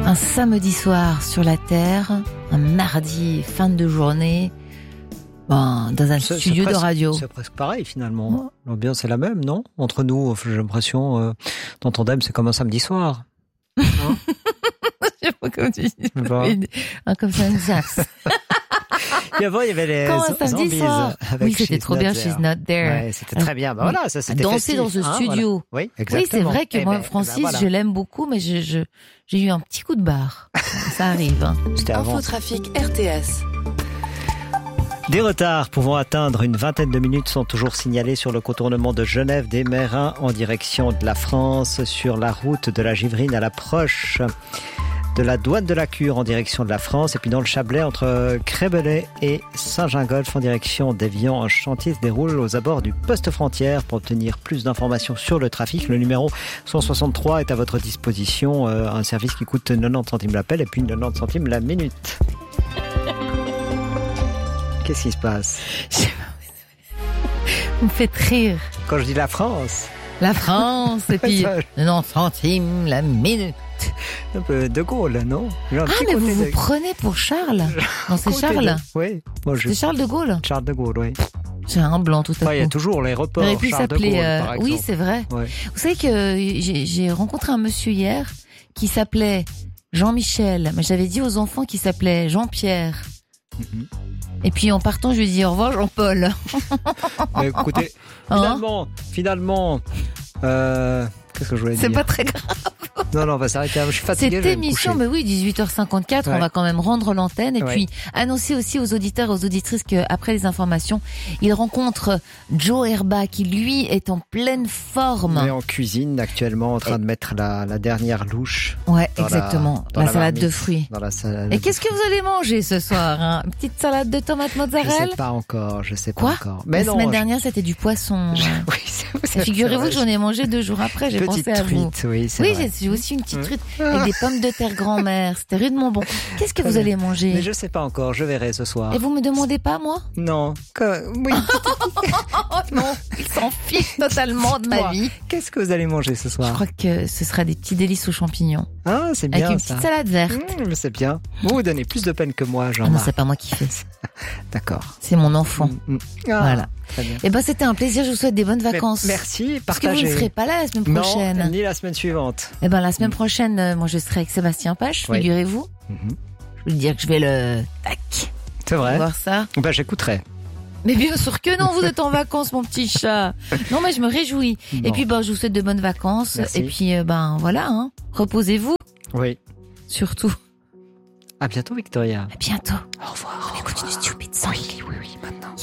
Un samedi soir sur la Terre, un mardi fin de journée, dans un studio de radio. C'est presque pareil finalement. Ouais. L'ambiance est la même, non ? Entre nous, j'ai l'impression, dans ton dème, c'est comme un samedi soir. Je sais pas comment tu dis. Comme ça, Et avant, il y avait les zombies. Oui, c'était trop bien, She's Not There. Ouais, c'était très bien. Voilà, ça c'était danser dans ce studio. Voilà. Oui, exactement. Oui, c'est vrai que moi, Francis, je l'aime beaucoup, mais j'ai eu un petit coup de barre. Ça arrive. C'était avant. Infotrafic RTS. Des retards pouvant atteindre une vingtaine de minutes sont toujours signalés sur le contournement de Genève des Mérins en direction de la France, sur la route de la Givrine à l'approche de la douane de la Cure en direction de la France, et puis dans le Chablais entre Crébelais et Saint-Gingolph en direction d'Évian. Un chantier se déroule aux abords du poste frontière. Pour obtenir plus d'informations sur le trafic, le numéro 163 est à votre disposition, un service qui coûte 90 centimes l'appel et puis 90 centimes la minute. Qu'est-ce qui se passe ? Vous me faites rire. Quand je dis la France. La France, et puis 90 centimes la minute. Un peu De Gaulle, non ? Mais vous prenez pour Charles ? Non, c'est Charles ? Oui. C'est Charles de Gaulle ? Charles de Gaulle, oui. J'ai un blanc tout à coup. Il y a toujours l'aéroport Charles de Gaulle, par exemple. Oui, c'est vrai. Ouais. Vous savez que j'ai rencontré un monsieur hier qui s'appelait Jean-Michel, mais j'avais dit aux enfants qu'il s'appelait Jean-Pierre. Mm-hmm. Et puis en partant, je lui ai dit au revoir Jean-Paul. Écoutez, finalement, qu'est-ce que je voulais dire ? C'est pas très grave. Non, on va s'arrêter. Je suis fatigué. Cette émission, mais oui, 18h54, on va quand même rendre l'antenne et puis annoncer aussi aux auditeurs et aux auditrices qu'après les informations, ils rencontrent Joe Herba qui, lui, est en pleine forme. On est en cuisine actuellement, en train de mettre la dernière louche. Ouais, exactement. La salade de fruits. Dans la salade. Et qu'est-ce que vous allez manger ce soir, hein ? Une petite salade de tomates mozzarella ? Je sais pas encore. Quoi ? Mais la semaine dernière, c'était du poisson. Oui, figurez-vous que j'en ai mangé 2 jours après, j'ai pensé à vous. Oui, j'ai aussi une petite truite avec des pommes de terre grand-mère. C'était rudement bon. Qu'est-ce que vous allez manger ? Mais je sais pas encore, je verrai ce soir. Et vous me demandez pas, moi ? Non. Oui. Non, il s'en fiche totalement de ma vie. Qu'est-ce que vous allez manger ce soir ? Je crois que ce sera des petits délices aux champignons. Ah, c'est bien ça. Avec une petite salade verte. Mais c'est bien. Vous donnez plus de peine que moi, Jean-Marc. Non, c'est pas moi qui fais. D'accord. C'est mon enfant. Voilà. Très bien. Et c'était un plaisir. Je vous souhaite des bonnes vacances. Merci. Parce que vous ne serez pas là la semaine prochaine. Non, ni la semaine suivante. La semaine prochaine, moi je serai avec Sébastien Pache, figurez-vous. Je veux dire que je vais le tac. C'est vrai. Voir ça. J'écouterai. Mais bien sûr que non, vous êtes en vacances, mon petit chat. Non, mais je me réjouis. Bon. Et puis, je vous souhaite de bonnes vacances. Merci. Et puis, voilà, hein. Reposez-vous. Oui. Surtout. À bientôt, Victoria. À bientôt. Au revoir. On écoute une stupide song. Oui, maintenant.